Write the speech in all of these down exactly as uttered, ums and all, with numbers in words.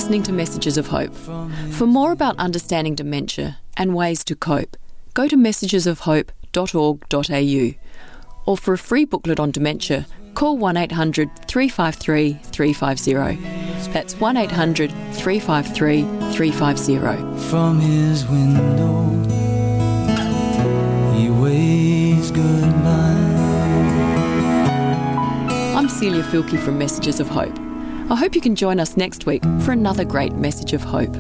listening to Messages of Hope. For more about understanding dementia and ways to cope, go to messages of hope dot org dot a u. Or for a free booklet on dementia, call one eight hundred three five three three five zero. That's one eight hundred three five three three five zero. From his window, he waves goodbye. I'm Celia Filkey from Messages of Hope. I hope you can join us next week for another great message of hope.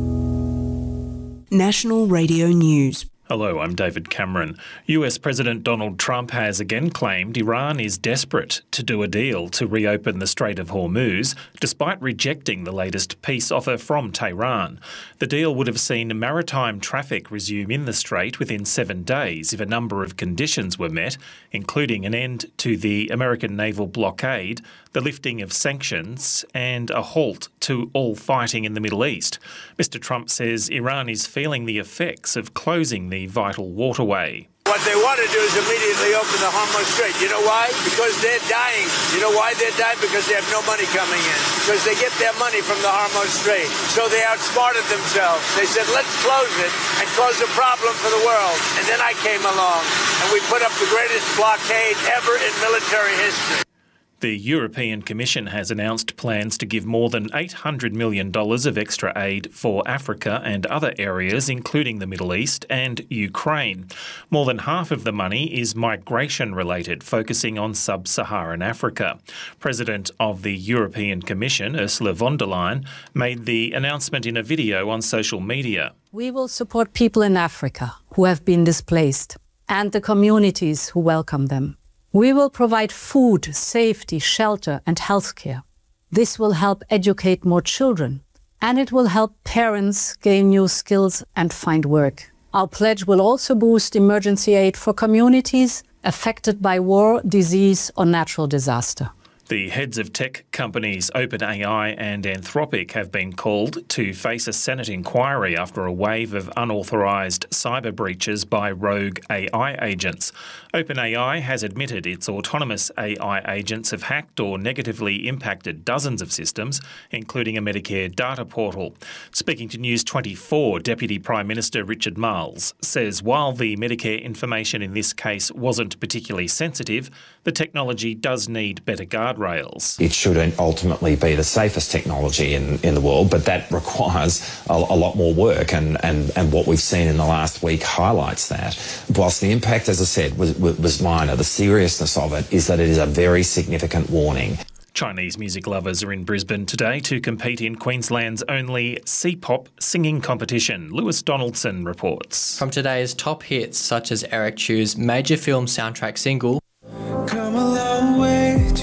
National Radio News. Hello, I'm David Cameron. U S President Donald Trump has again claimed Iran is desperate to do a deal to reopen the Strait of Hormuz, despite rejecting the latest peace offer from Tehran. The deal would have seen maritime traffic resume in the strait within seven days if a number of conditions were met, including an end to the American naval blockade, the lifting of sanctions, and a halt to all fighting in the Middle East. Mister Trump says Iran is feeling the effects of closing the vital waterway. What they want to do is immediately open the Hormuz Strait. You know why? Because they're dying. You know why they're dying? Because they have no money coming in. Because they get their money from the Hormuz Strait. So they outsmarted themselves. They said, let's close it and cause a problem for the world. And then I came along and we put up the greatest blockade ever in military history. The European Commission has announced plans to give more than eight hundred million dollars of extra aid for Africa and other areas, including the Middle East and Ukraine. More than half of the money is migration-related, focusing on sub-Saharan Africa. President of the European Commission, Ursula von der Leyen, made the announcement in a video on social media. We will support people in Africa who have been displaced and the communities who welcome them. We will provide food, safety, shelter and healthcare. This will help educate more children, and it will help parents gain new skills and find work. Our pledge will also boost emergency aid for communities affected by war, disease or natural disaster. The heads of tech companies OpenAI and Anthropic have been called to face a Senate inquiry after a wave of unauthorised cyber breaches by rogue A I agents. OpenAI has admitted its autonomous A I agents have hacked or negatively impacted dozens of systems, including a Medicare data portal. Speaking to News twenty-four, Deputy Prime Minister Richard Marles says while the Medicare information in this case wasn't particularly sensitive, the technology does need better guardrails. It should ultimately be the safest technology in, in the world, but that requires a, a lot more work, and, and, and what we've seen in the last week highlights that. Whilst the impact, as I said, was, was minor, the seriousness of it is that it is a very significant warning. Chinese music lovers are in Brisbane today to compete in Queensland's only C-pop singing competition. Lewis Donaldson reports. From today's top hits, such as Eric Chu's major film soundtrack single, Come a long way to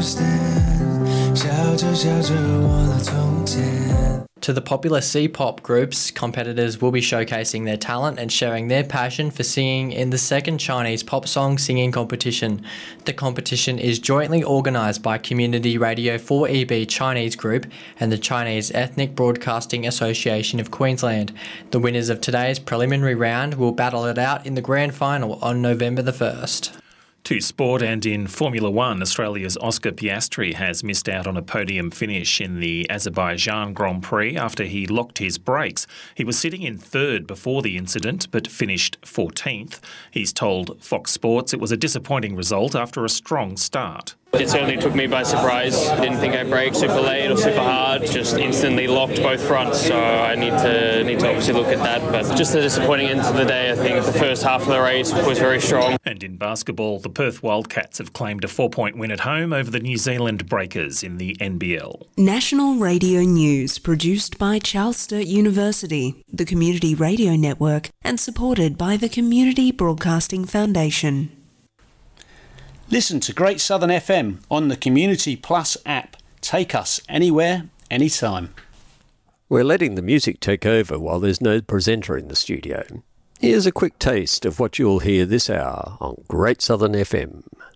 understand, 笑着笑着忘了从前。 to the popular C-pop groups, competitors will be showcasing their talent and sharing their passion for singing in the second Chinese pop song singing competition. The competition is jointly organised by Community Radio four E B Chinese Group and the Chinese Ethnic Broadcasting Association of Queensland. The winners of today's preliminary round will battle it out in the grand final on November the first. To sport, and in Formula One, Australia's Oscar Piastri has missed out on a podium finish in the Azerbaijan Grand Prix after he locked his brakes. He was sitting in third before the incident but finished fourteenth. He's told Fox Sports it was a disappointing result after a strong start. It certainly took me by surprise. Didn't think I braked super late or super hard. Just instantly locked both fronts. So I need to need to obviously look at that. But just a disappointing end to the day. I think the first half of the race was very strong. And in basketball, the Perth Wildcats have claimed a four-point win at home over the New Zealand Breakers in the N B L. National Radio News, produced by Charles Sturt University, the Community Radio Network, and supported by the Community Broadcasting Foundation. Listen to Great Southern F M on the Community Plus app. Take us anywhere, anytime. We're letting the music take over while there's no presenter in the studio. Here's a quick taste of what you'll hear this hour on Great Southern F M.